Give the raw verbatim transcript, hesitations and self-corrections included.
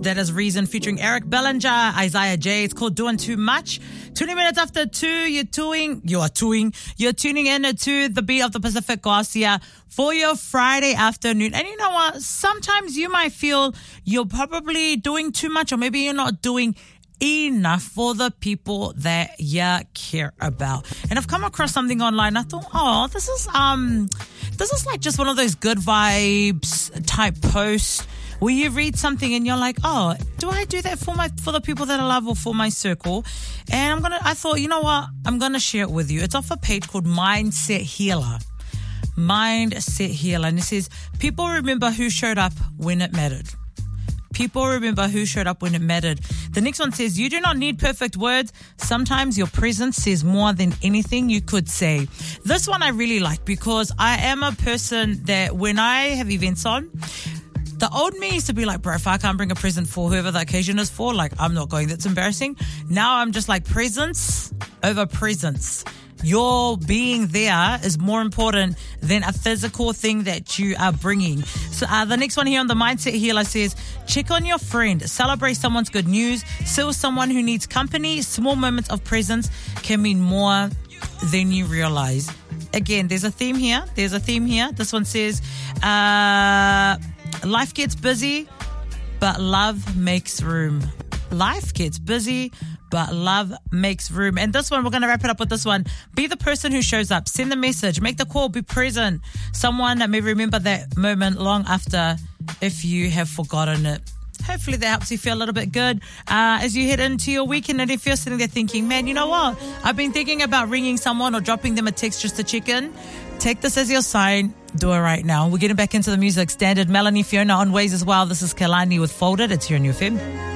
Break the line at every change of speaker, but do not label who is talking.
That is Reason featuring Eric Bellinger, Isaiah J. It's called Doing Too Much. twenty minutes after two, you're doing, you are doing, you're tuning in to the Beat of the Pacific Garcia for your Friday afternoon. And you know what? Sometimes you might feel you're probably doing too much, or maybe you're not doing enough for the people that you care about. And I've come across something online. I thought, oh, this is um, this is like just one of those good vibes type posts where you read something and you're like, oh, do I do that for my for the people that I love or for my circle? And I'm gonna. I thought, you know what? I'm gonna share it with you. It's off a page called Mindset Healer. Mindset Healer, and it says, people remember who showed up when it mattered. People remember who showed up when it mattered. The next one says, you do not need perfect words. Sometimes your presence says more than anything you could say. This one I really like because I am a person that when I have events on, the old me used to be like, bro, if I can't bring a present for whoever the occasion is for, like, I'm not going. That's embarrassing. Now I'm just like, presence over presence. Your being there is more important than a physical thing that you are bringing. So uh, the next one here on the Mindset Healer says, check on your friend, celebrate someone's good news, still someone who needs company. Small moments of presence can mean more than you realize. Again, there's a theme here. There's a theme here. This one says, uh, life gets busy, but love makes room. Life gets busy, but love makes room. And this one, we're going to wrap it up with this one. Be the person who shows up. Send the message. Make the call. Be present. Someone that may remember that moment long after if you have forgotten it. Hopefully that helps you feel a little bit good uh, as you head into your weekend. And if you're sitting there thinking, man, you know what? I've been thinking about ringing someone or dropping them a text just to check in. Take this as your sign. Do it right now. We're getting back into the music. Standard Melanie Fiona on Waze as well. This is Kalani with Folded. It's here on U F M.